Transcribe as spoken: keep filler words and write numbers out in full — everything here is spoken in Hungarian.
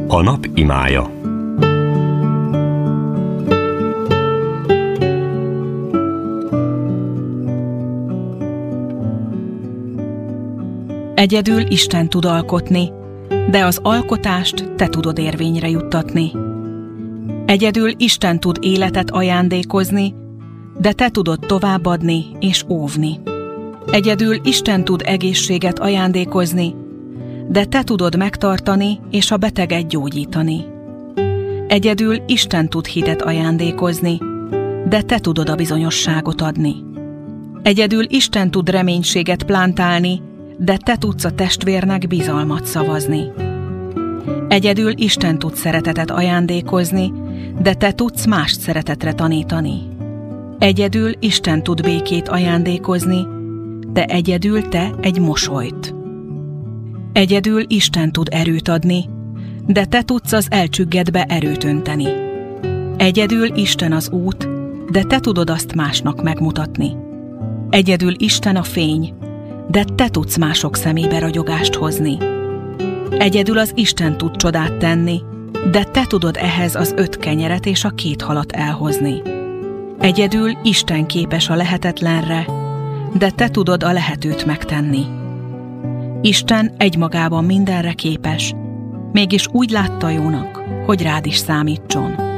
A nap imája. Egyedül Isten tud alkotni, de az alkotást te tudod érvényre juttatni. Egyedül Isten tud életet ajándékozni, de te tudod továbbadni és óvni. Egyedül Isten tud egészséget ajándékozni, de te tudod megtartani és a beteget gyógyítani. Egyedül Isten tud hitet ajándékozni, de te tudod a bizonyosságot adni. Egyedül Isten tud reménységet plántálni, de te tudsz a testvérnek bizalmat szavazni. Egyedül Isten tud szeretetet ajándékozni, de te tudsz mást szeretetre tanítani. Egyedül Isten tud békét ajándékozni, de egyedül te egy mosolyt. Egyedül Isten tud erőt adni, de te tudsz az elcsüggedbe erőt önteni. Egyedül Isten az út, de te tudod azt másnak megmutatni. Egyedül Isten a fény, de te tudsz mások szemébe ragyogást hozni. Egyedül az Isten tud csodát tenni, de te tudod ehhez az öt kenyeret és a két halat elhozni. Egyedül Isten képes a lehetetlenre, de te tudod a lehetőt megtenni. Isten egymagában mindenre képes, mégis úgy látta jónak, hogy rád is számítson.